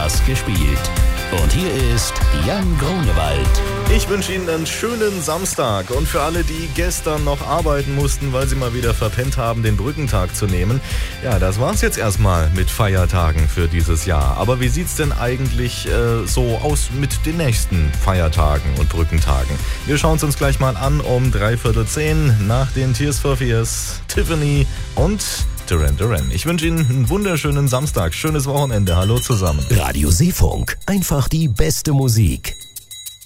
anders gespielt. Und hier ist Jan Grunewald. Ich wünsche Ihnen einen schönen Samstag und für alle, die gestern noch arbeiten mussten, weil sie mal wieder verpennt haben, den Brückentag zu nehmen. Ja, das war's jetzt erstmal mit Feiertagen für dieses Jahr. Aber wie sieht's denn eigentlich so aus mit den nächsten Feiertagen und Brückentagen? Wir schauen es uns gleich mal an um 9:45 nach den Tears for Fears, Tiffany und Duran Duran. Ich wünsche Ihnen einen wunderschönen Samstag, schönes Wochenende. Hallo zusammen. Radio Seefunk, einfach die beste Musik.